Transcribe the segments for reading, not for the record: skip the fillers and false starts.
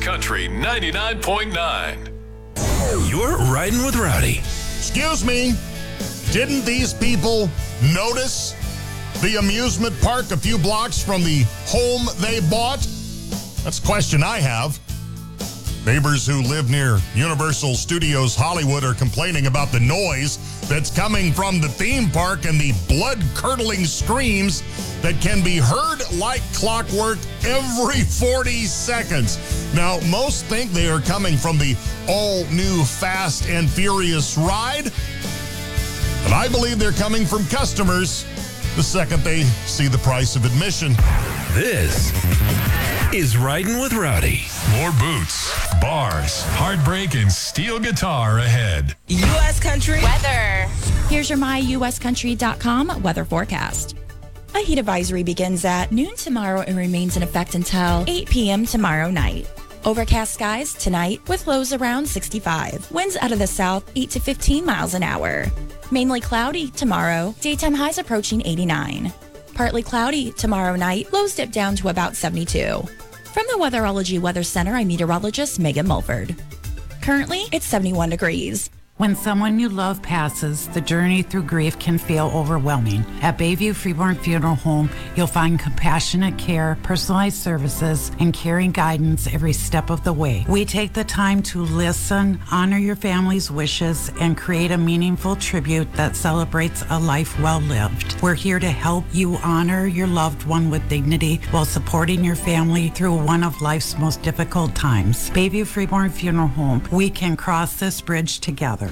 Country 99.9. You're riding with Rowdy. Excuse me, didn't these people notice the amusement park a few blocks from the home they bought? That's a question I have. Neighbors who live near Universal Studios Hollywood are complaining about the noise that's coming from the theme park and the blood-curdling screams that can be heard like clockwork every 40 seconds. Now, most think they are coming from the all-new Fast and Furious ride, but I believe they're coming from customers the second they see the price of admission. This is Riding with Rowdy. More boots, bars, heartbreak, and steel guitar ahead. U.S. Country weather. Here's your myuscountry.com weather forecast. A heat advisory begins at noon tomorrow and remains in effect until 8 p.m. tomorrow night. Overcast skies tonight with lows around 65. Winds out of the south 8 to 15 miles an hour. Mainly cloudy tomorrow. Daytime highs approaching 89. Partly cloudy tomorrow night. Lows dip down to about 72. From the Weatherology Weather Center, I'm meteorologist Megan Mulford. Currently, it's 71 degrees. When someone you love passes, the journey through grief can feel overwhelming. At Bayview Freeborn Funeral Home, you'll find compassionate care, personalized services, and caring guidance every step of the way. We take the time to listen, honor your family's wishes, and create a meaningful tribute that celebrates a life well lived. We're here to help you honor your loved one with dignity while supporting your family through one of life's most difficult times. Bayview Freeborn Funeral Home, we can cross this bridge together.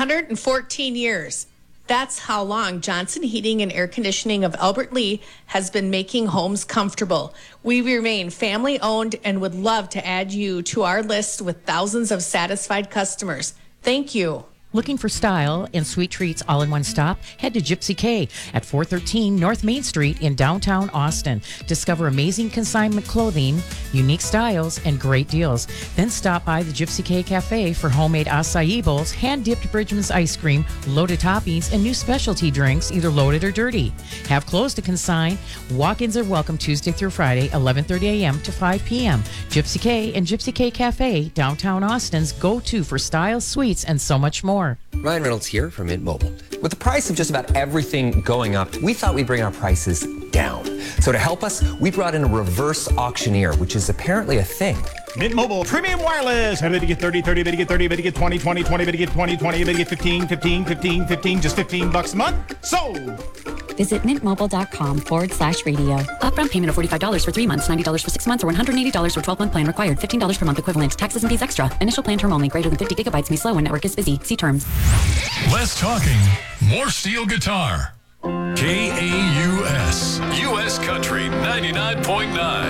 114 years. That's how long Johnson Heating and Air Conditioning of Albert Lea has been making homes comfortable. We remain family owned and would love to add you to our list with thousands of satisfied customers. Thank you. Looking for style and sweet treats all in one stop? Head to Gypsy K at 413 North Main Street in downtown Austin. Discover amazing consignment clothing, unique styles, and great deals. Then stop by the Gypsy K Cafe for homemade acai bowls, hand-dipped Bridgman's ice cream, loaded toppings, and new specialty drinks, either loaded or dirty. Have clothes to consign. Walk-ins are welcome Tuesday through Friday, 11:30 a.m. to 5 p.m. Gypsy K and Gypsy K Cafe, downtown Austin's go-to for style, sweets, and so much more. Ryan Reynolds here from Mint Mobile. With the price of just about everything going up, we thought we'd bring our prices down. So to help us, we brought in a reverse auctioneer, which is apparently a thing. Mint Mobile Premium Wireless. Better get 30, 30, better get 30, better get 20, 20, 20, better get 20, 20, better get 15, 15, 15, 15, just $15 a month. Sold! Visit mintmobile.com/radio. Upfront payment of $45 for 3 months, $90 for 6 months, or $180 for 12-month plan required. $15 per month equivalent. Taxes and fees extra. Initial plan term only. Greater than 50 gigabytes may slow when network is busy. See terms. Less talking, more steel guitar. KAUS, U.S. Country 99.9.